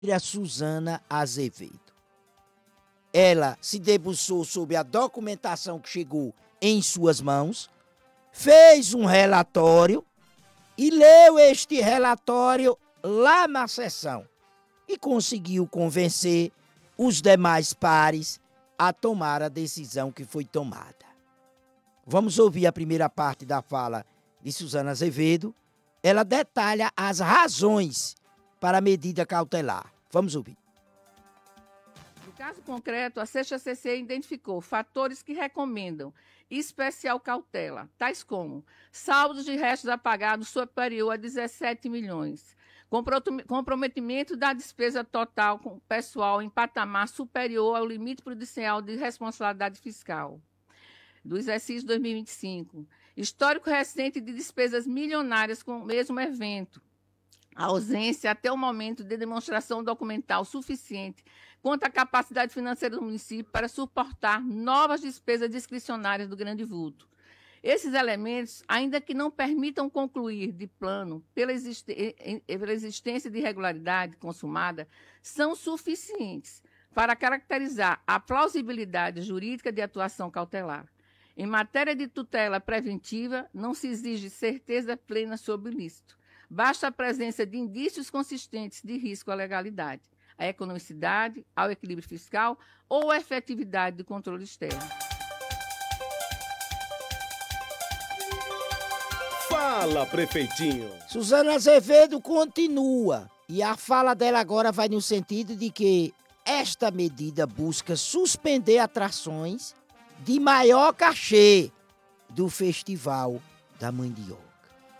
Suzana Azevedo. Ela se debruçou sobre a documentação que chegou em suas mãos, fez um relatório e leu este relatório lá na sessão e conseguiu convencer os demais pares a tomar a decisão que foi tomada. Vamos ouvir a primeira parte da fala de Suzana Azevedo. Ela detalha as razões para a medida cautelar. Vamos ouvir. No caso concreto, a 6ª identificou fatores que recomendam especial cautela, tais como saldos de restos apagados superior a 17 milhões, comprometimento da despesa total com pessoal em patamar superior ao limite prudencial de responsabilidade fiscal do exercício 2025, histórico recente de despesas milionárias com o mesmo evento, a ausência até o momento de demonstração documental suficiente quanto à capacidade financeira do município para suportar novas despesas discricionárias do grande vulto. Esses elementos, ainda que não permitam concluir de plano pela existência de irregularidade consumada, são suficientes para caracterizar a plausibilidade jurídica de atuação cautelar. Em matéria de tutela preventiva, não se exige certeza plena sobre o ilícito. Basta a presença de indícios consistentes de risco à legalidade, à economicidade, ao equilíbrio fiscal ou à efetividade do controle externo. Fala, prefeitinho! Suzana Azevedo continua, e a fala dela agora vai no sentido de que esta medida busca suspender atrações de maior cachê do Festival da Mandioca.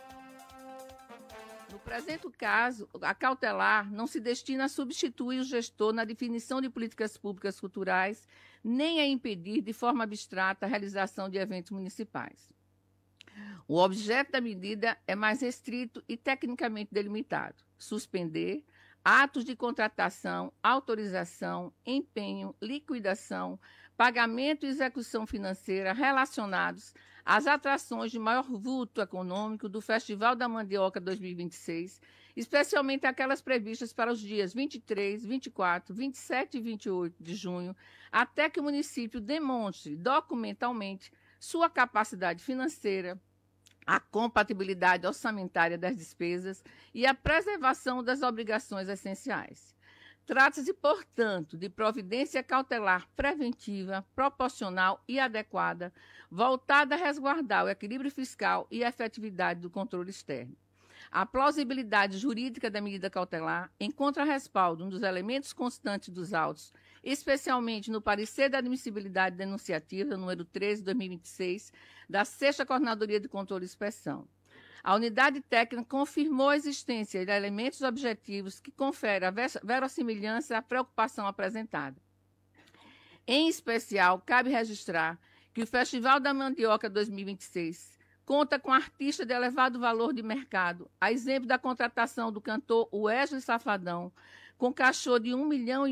No presente caso, a cautelar não se destina a substituir o gestor na definição de políticas públicas culturais, nem a impedir de forma abstrata a realização de eventos municipais. O objeto da medida é mais restrito e tecnicamente delimitado: suspender atos de contratação, autorização, empenho, liquidação, pagamento e execução financeira relacionados às atrações de maior vulto econômico do Festival da Mandioca 2026, especialmente aquelas previstas para os dias 23, 24, 27 e 28 de junho, até que o município demonstre documentalmente sua capacidade financeira, a compatibilidade orçamentária das despesas e a preservação das obrigações essenciais. Trata-se, portanto, de providência cautelar preventiva, proporcional e adequada, voltada a resguardar o equilíbrio fiscal e a efetividade do controle externo. A plausibilidade jurídica da medida cautelar encontra respaldo nos elementos constantes dos autos, especialmente no parecer da admissibilidade denunciativa, número 13, 2026, da 6ª Coordenadoria de Controle e Inspeção. A unidade técnica confirmou a existência de elementos objetivos que conferem a verossimilhança à preocupação apresentada. Em especial, cabe registrar que o Festival da Mandioca 2026 conta com artistas de elevado valor de mercado, a exemplo da contratação do cantor Wesley Safadão, com cachê de R$1,5 milhão,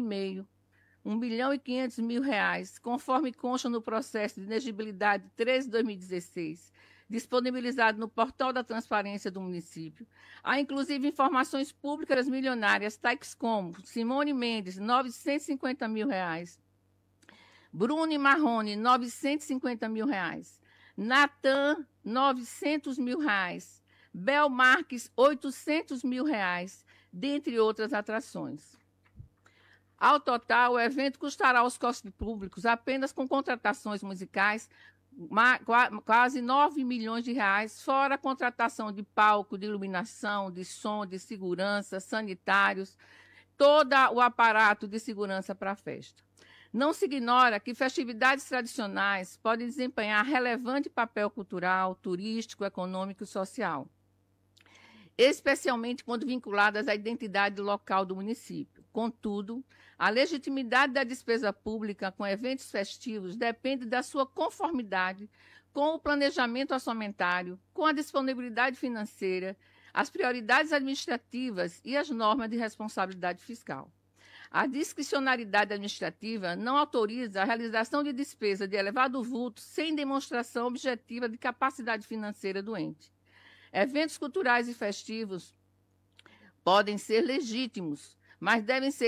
R$1.500.000, conforme consta no processo de inegibilidade 13/2016, disponibilizado no portal da transparência do município. Há, inclusive, informações públicas milionárias, tais como Simone Mendes, R$950 mil, Bruno Marrone, R$950 mil, Natan, R$900 mil, Bel Marques, R$800 mil, dentre outras atrações. Ao total, o evento custará aos cofres públicos, apenas com contratações musicais, quase R$9 milhões, fora a contratação de palco, de iluminação, de som, de segurança, sanitários, todo o aparato de segurança para a festa. Não se ignora que festividades tradicionais podem desempenhar relevante papel cultural, turístico, econômico e social, especialmente quando vinculadas à identidade local do município. Contudo, a legitimidade da despesa pública com eventos festivos depende da sua conformidade com o planejamento orçamentário, com a disponibilidade financeira, as prioridades administrativas e as normas de responsabilidade fiscal. A discricionariedade administrativa não autoriza a realização de despesa de elevado vulto sem demonstração objetiva de capacidade financeira do ente. Eventos culturais e festivos podem ser legítimos, mas devem ser